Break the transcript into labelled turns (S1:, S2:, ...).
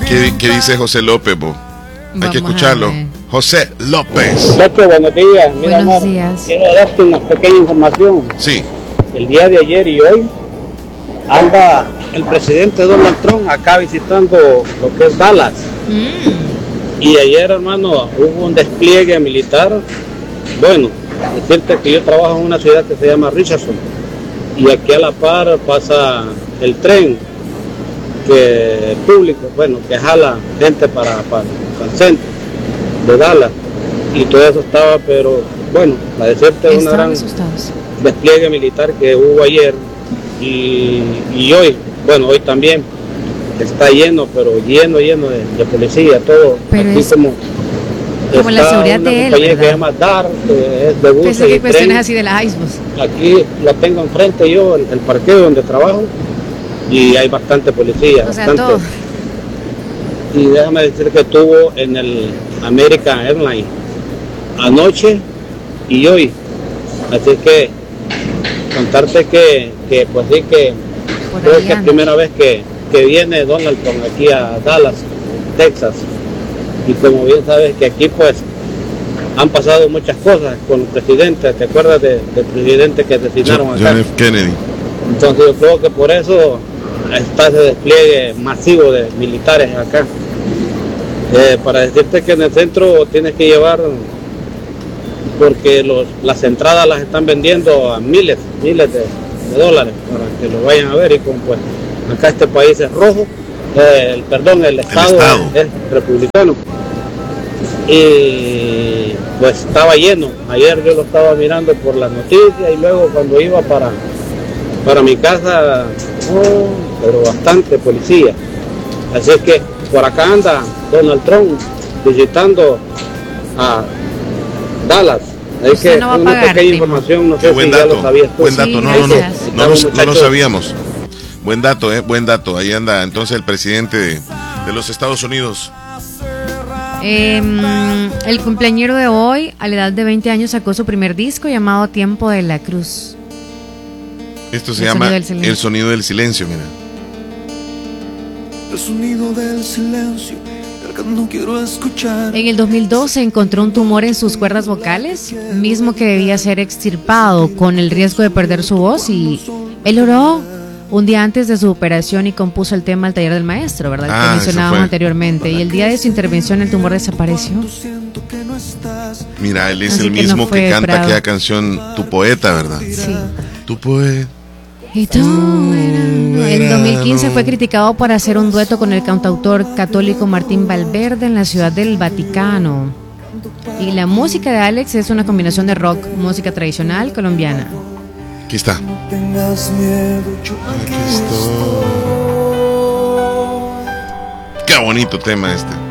S1: ¿Qué dice José López, bo? Hay que escucharlo. José López.
S2: Doctor, buenos días. Mira,
S3: Buenos
S2: amor,
S3: días.
S2: quiero darte una pequeña información.
S1: Sí.
S2: El día de ayer y hoy anda el presidente Donald Trump acá visitando lo que es Dallas. Y ayer, hermano, hubo un despliegue militar. Bueno, decirte que yo trabajo en una ciudad que se llama Richardson. Y aquí a la par pasa el tren que público, bueno, que jala gente para el centro de Dallas. Y todo eso estaba, pero bueno, a decirte una gran despliegue militar que hubo ayer y hoy, bueno, hoy también está lleno, pero lleno de policía, todo.
S3: Pero
S2: aquí
S3: es como la seguridad de él,
S2: que
S3: ¿verdad?
S2: se llama DAR, que es de buses
S3: Pensé que
S2: y
S3: cuestiones
S2: tren.
S3: así de la Icebus.
S2: Aquí lo tengo enfrente yo, el parqueo donde trabajo, y hay bastante policía,
S3: O sea,
S2: bastante.
S3: todo.
S2: Y déjame decir que estuvo en el American Airlines anoche y hoy. Así que contarte que pues sí que
S3: Por
S2: creo
S3: ahí
S2: que es
S3: anda.
S2: primera vez que viene Donald Trump aquí a Dallas, Texas. Y como bien sabes que aquí pues han pasado muchas cosas con el presidente. ¿Te acuerdas del presidente que asesinaron acá?
S1: John F. Kennedy.
S2: Entonces yo creo que por eso está ese despliegue masivo de militares acá. Para decirte que en el centro tienes que llevar, porque las entradas las están vendiendo a miles de dólares para que lo vayan a ver. Y como pues acá este país es rojo, el estado es republicano. Y pues estaba lleno. Ayer yo lo estaba mirando por las noticias y luego cuando iba para mi casa, pero bastante policía. Así es que por acá anda Donald Trump visitando a Dallas. Es que
S3: no va a
S2: una
S3: pagar,
S2: pequeña
S3: primo.
S2: información, no
S1: Qué
S2: sé
S1: buen
S2: si
S1: dato.
S2: ya lo sabías tú.
S1: Buen dato,
S3: Sí,
S1: no
S3: gracias.
S1: lo sabíamos. Buen dato, buen dato. Ahí anda entonces el presidente de los Estados Unidos.
S3: El cumpleañero de hoy, a la edad de 20 años, sacó su primer disco llamado Tiempo de la Cruz.
S1: Esto se
S3: El
S1: llama
S3: sonido del silencio.
S1: El sonido del silencio, mira.
S4: El sonido del silencio, el que no quiero escuchar.
S3: En el 2012 encontró un tumor en sus cuerdas vocales, mismo que debía ser extirpado con el riesgo de perder su voz, y él oró un día antes de su operación y compuso el tema al taller del maestro, ¿verdad?
S1: Ah,
S3: Que
S1: eso
S3: mencionábamos
S1: fue.
S3: anteriormente. Y el día de su intervención el tumor desapareció.
S1: Mira, él es
S3: Así
S1: el
S3: que no
S1: mismo
S3: fue
S1: que canta
S3: Prado.
S1: aquella canción Tu Poeta, ¿verdad?
S3: Sí.
S1: Tu poeta.
S3: Y tú, en 2015 fue criticado por hacer un dueto con el cantautor católico Martín Valverde en la Ciudad del Vaticano. Y la música de Alex es una combinación de rock, música tradicional colombiana.
S1: Aquí está.
S4: Tengas miedo, yo aquí estoy.
S1: Qué bonito tema este.